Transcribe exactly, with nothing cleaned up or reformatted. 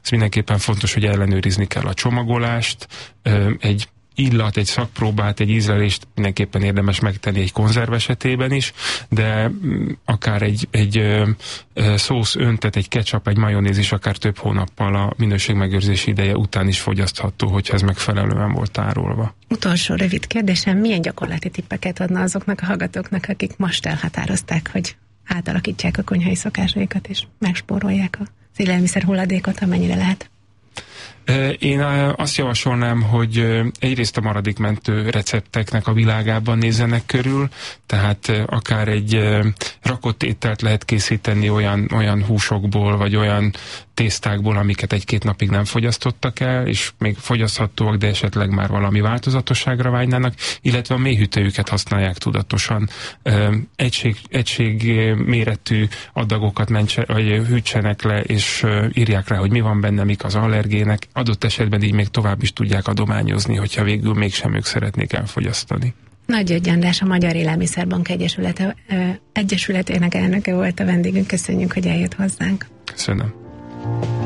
ez mindenképpen fontos, hogy ellenőrizni kell a csomagolást, egy illat, egy szakpróbát, egy ízlelést mindenképpen érdemes megtenni egy konzerv esetében is, de akár egy, egy szósz öntet, egy ketchup, egy majonéz is akár több hónappal a minőségmegőrzési ideje után is fogyasztható, hogyha ez megfelelően volt tárolva. Utolsó rövid kérdésem, milyen gyakorlati tippeket adna azoknak a hallgatóknak, akik most elhatározták, hogy átalakítsák a konyhai szokásaikat és megspórolják az élelmiszer hulladékot, amennyire lehet? Én azt javasolnám, hogy egyrészt a maradékmentő recepteknek a világában nézzenek körül, tehát akár egy rakott ételt lehet készíteni olyan, olyan húsokból, vagy olyan tésztákból, amiket egy-két napig nem fogyasztottak el, és még fogyaszthatóak, de esetleg már valami változatosságra vágynának, illetve a mélyhűtőjüket használják tudatosan. Egység, egység méretű adagokat mentse, vagy hűtsenek le, és írják rá, hogy mi van benne, mik az allergének. Adott esetben így még tovább is tudják adományozni, hogyha végül mégsem ők szeretnék elfogyasztani. Nagy György András, a Magyar Élelmiszerbank Egyesülete, Egyesületének elnöke volt a vendégünk. Köszönjük, hogy eljött hozzánk. Köszönöm.